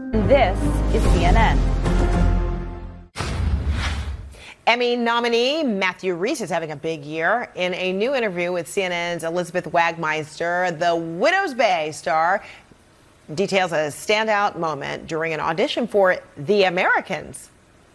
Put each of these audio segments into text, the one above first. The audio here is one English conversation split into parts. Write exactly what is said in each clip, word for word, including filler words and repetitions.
This is C N N. Emmy nominee Matthew Rhys is having a big year. In a new interview with C N N's Elizabeth Wagmeister, the Widow's Bay star details a standout moment during an audition for The Americans.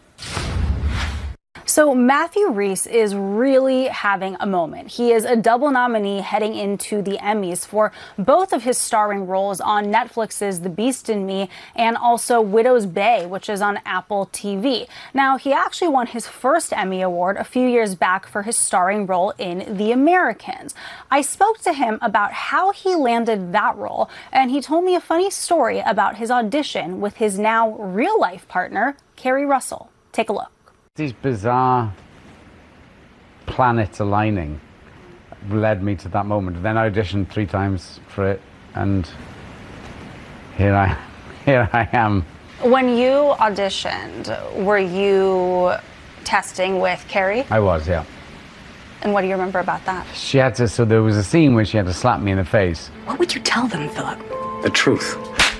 So Matthew Rhys is really having a moment. He is a double nominee heading into the Emmys for both of his starring roles on Netflix's The Beast in Me and also Widow's Bay, which is on Apple T V. Now, he actually won his first Emmy Award a few years back for his starring role in The Americans. I spoke to him about how he landed that role, and he told me a funny story about his audition with his now real-life partner, Keri Russell. Take a look. These bizarre planets aligning led me to that moment. Then I auditioned three times for it, and here I, here I am. When you auditioned, were you testing with Keri? I was, yeah. And what do you remember about that? She had to, so there was a scene where she had to slap me in the face. What would you tell them, Philip? The truth.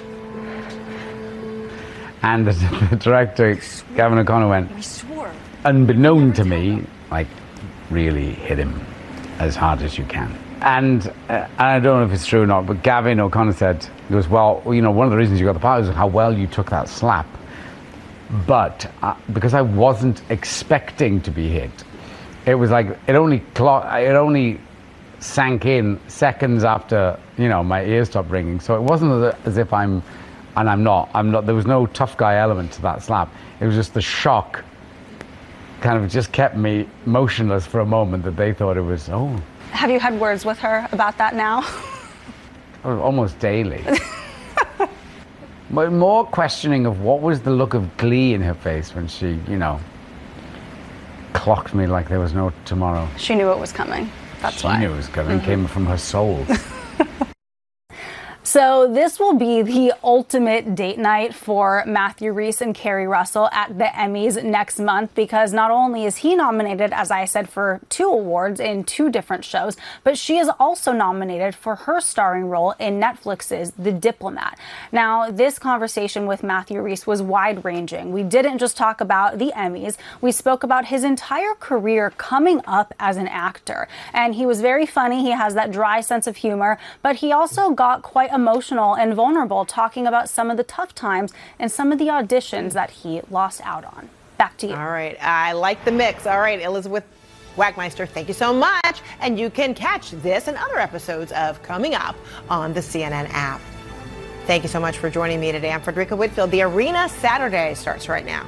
And the, the director, Gavin O'Connor, went, He swore. unbeknown to me, like, really hit him as hard as you can. And, uh, and I don't know if it's true or not, but Gavin O'Connor said, he goes, well, you know, one of the reasons you got the part is how well you took that slap. But uh, because I wasn't expecting to be hit, it was like, it only, clo- it only sank in seconds after, you know, my ears stopped ringing. So it wasn't as if I'm, and I'm not, I'm not, there was no tough guy element to that slap. It was just the shock kind of just kept me motionless for a moment that they thought it was, oh. Have you had words with her about that now? Almost daily. But more questioning of what was the look of glee in her face when she, you know, clocked me like there was no tomorrow. She knew it was coming. That's she why. She knew it was coming. Mm-hmm. It came from her soul. So this will be the ultimate date night for Matthew Rhys and Keri Russell at the Emmys next month, because not only is he nominated, as I said, for two awards in two different shows, but she is also nominated for her starring role in Netflix's The Diplomat. Now, this conversation with Matthew Rhys was wide-ranging. We didn't just talk about the Emmys. We spoke about his entire career coming up as an actor. And he was very funny. He has that dry sense of humor, but he also got quite emotional and vulnerable, talking about some of the tough times and some of the auditions that he lost out on. Back to you. All right. I like the mix. All right, Elizabeth Wagmeister, thank you so much. And you can catch this and other episodes of Coming Up on the C N N app. Thank you so much for joining me today. I'm Frederica Whitfield. The Arena Saturday starts right now.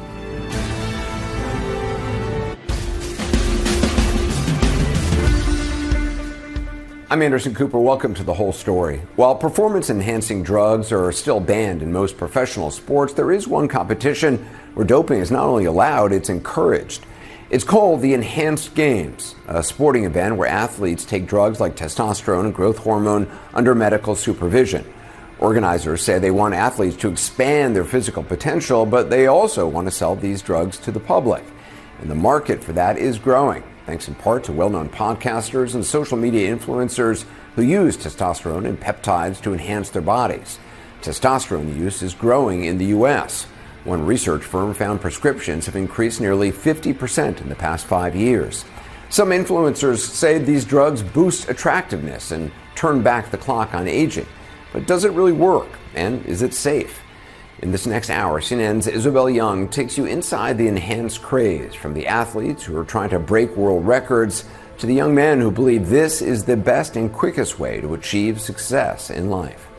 I'm Anderson Cooper. Welcome to The Whole Story. While performance-enhancing drugs are still banned in most professional sports, there is one competition where doping is not only allowed, it's encouraged. It's called the Enhanced Games, a sporting event where athletes take drugs like testosterone and growth hormone under medical supervision. Organizers say they want athletes to expand their physical potential, but they also want to sell these drugs to the public. And the market for that is growing, thanks in part to well-known podcasters and social media influencers who use testosterone and peptides to enhance their bodies. Testosterone use is growing in the U S. One research firm found prescriptions have increased nearly fifty percent in the past five years. Some influencers say these drugs boost attractiveness and turn back the clock on aging. But does it really work? And is it safe? In this next hour, C N N's Isabel Young takes you inside the enhanced craze, from the athletes who are trying to break world records to the young men who believe this is the best and quickest way to achieve success in life.